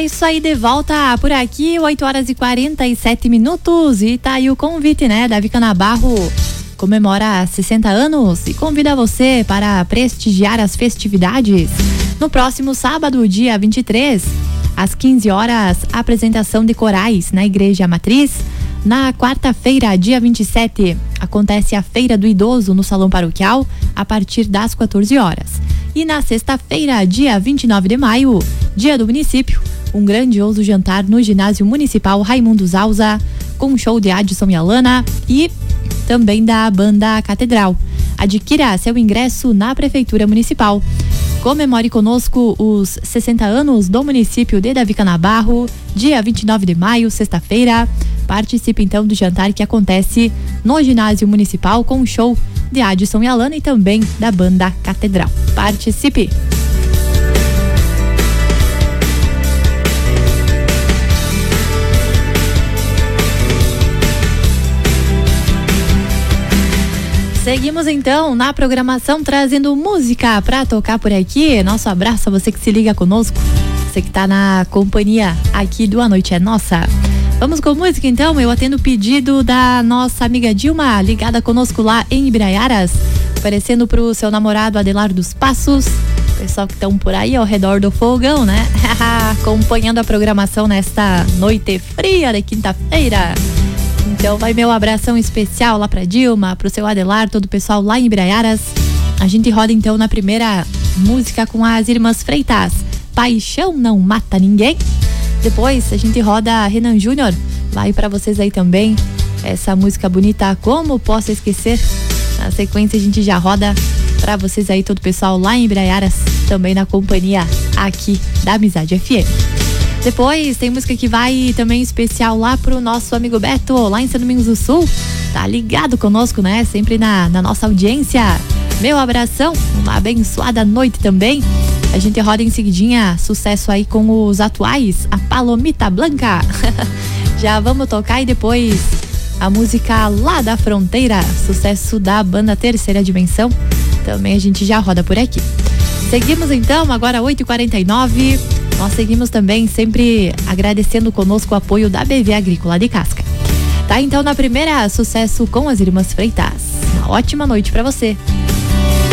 isso aí, de volta por aqui, 8h47. E tá aí o convite, né? Davi Canabarro comemora 60 anos e convida você para prestigiar as festividades. No próximo sábado, dia 23, às 15 horas, apresentação de corais na Igreja Matriz. Na quarta-feira, dia 27, acontece a Feira do Idoso no Salão Paroquial, a partir das 14 horas. E na sexta-feira, dia 29 de maio, dia do município, um grandioso jantar no Ginásio Municipal Raimundo Zausa, com um show de Adson e Alana e também da Banda Catedral. Adquira seu ingresso na Prefeitura Municipal. Comemore conosco os 60 anos do município de Davi Canabarro, dia 29 de maio, sexta-feira. Participe então do jantar que acontece no Ginásio Municipal com um show de Adson e Alana e também da Banda Catedral. Participe! Seguimos então na programação trazendo música pra tocar por aqui. Nosso abraço a você que se liga conosco, você que tá na companhia aqui do A Noite é Nossa. Vamos com música então, eu atendo o pedido da nossa amiga Dilma, ligada conosco lá em Ibraiaras, oferecendo pro seu namorado Adelar dos Passos, pessoal que estão por aí ao redor do fogão, né? Acompanhando a programação nesta noite fria de quinta-feira. Então vai meu abração especial lá pra Dilma, pro seu Adelar, todo o pessoal lá em Ibraiaras. A gente roda então na primeira música com as Irmãs Freitas, Paixão Não Mata Ninguém. Depois a gente roda Renan Júnior, vai pra vocês aí também, essa música bonita, Como Posso Esquecer. Na sequência a gente já roda pra vocês aí, todo o pessoal lá em Ibraiaras, também na companhia aqui da Amizade FM. Depois tem música que vai também especial lá pro nosso amigo Beto, lá em São Domingos do Sul. Tá ligado conosco, né? Sempre na nossa audiência. Meu abração, uma abençoada noite também. A gente roda em seguidinha, sucesso aí com os atuais, a Palomita Blanca. Já vamos tocar e depois a música lá da fronteira, sucesso da banda Terceira Dimensão. Também a gente já roda por aqui. Seguimos então, agora 8h49. Nós seguimos também sempre agradecendo conosco o apoio da BV Agrícola de Casca. Tá então na primeira, sucesso com as Irmãs Freitas. Uma ótima noite pra você.